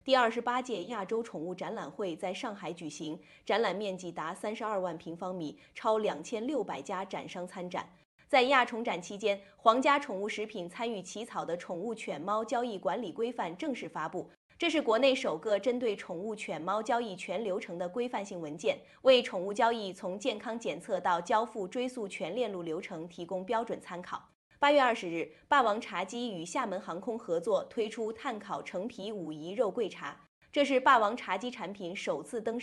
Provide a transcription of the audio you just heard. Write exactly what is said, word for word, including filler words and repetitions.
第二十八届亚洲宠物展览会在上海举行，展览面积达三十二万平方米，超两千六百家展商参展。在亚宠展期间，皇家宠物食品参与起草的《宠物犬猫交易管理规范》正式发布。这是国内首个针对宠物犬猫交易全流程的规范性文件，为宠物交易从健康检测到交付追溯全链路流程提供标准参考。八月二十日，霸王茶姬与厦门航空合作推出碳烤橙皮武夷肉桂茶，这是霸王茶姬产品首次登